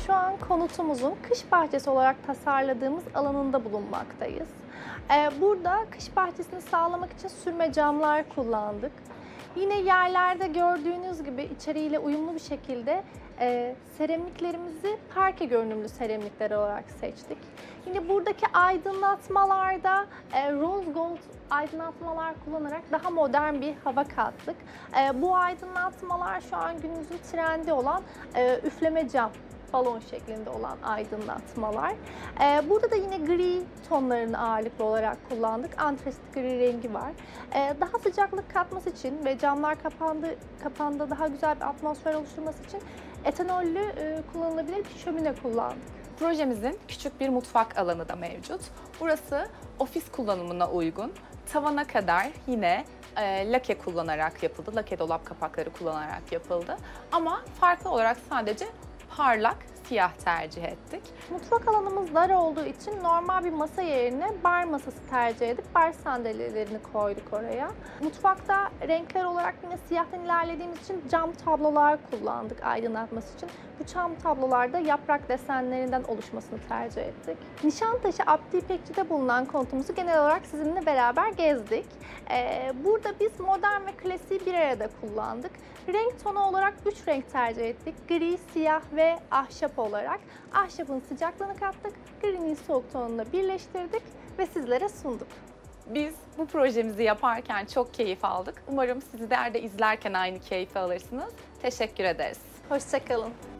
Şu an konutumuzun kış bahçesi olarak tasarladığımız alanında bulunmaktayız. Burada kış bahçesini sağlamak için sürme camlar kullandık. Yine yerlerde gördüğünüz gibi içeriğiyle uyumlu bir şekilde seramiklerimizi parke görünümlü seramikler olarak seçtik. Yine buradaki aydınlatmalarda rose gold aydınlatmalar kullanarak daha modern bir hava kattık. Bu aydınlatmalar şu an günümüzün trendi olan üfleme cam, balon şeklinde olan aydınlatmalar. Burada da yine gri tonlarını ağırlıklı olarak kullandık. Antrasit gri rengi var. Daha sıcaklık katması için ve camlar kapağında daha güzel bir atmosfer oluşturması için etanollü kullanılabilir bir şömine kullandık. Projemizin küçük bir mutfak alanı da mevcut. Burası ofis kullanımına uygun. Tavana kadar yine lake kullanarak yapıldı. Lake dolap kapakları kullanarak yapıldı. Ama farklı olarak sadece parlak siyah tercih ettik. Mutfak alanımız dar olduğu için normal bir masa yerine bar masası tercih edip bar sandalyelerini koyduk oraya. Mutfakta renkler olarak yine siyahtan ilerlediğimiz için cam tablolar kullandık aydınlatması için. Bu cam tablolarda yaprak desenlerinden oluşmasını tercih ettik. Nişantaşı Abdi İpekçi'de bulunan konutumuzu genel olarak sizinle beraber gezdik. Burada biz modern ve klasiği bir arada kullandık. Renk tonu olarak 3 renk tercih ettik. Gri, siyah ve ahşap olarak. Ahşabın sıcaklığını kattık, grinin soğuk tonunu birleştirdik ve sizlere sunduk. Biz bu projemizi yaparken çok keyif aldık. Umarım sizler de izlerken aynı keyfi alırsınız. Teşekkür ederiz. Hoşça kalın.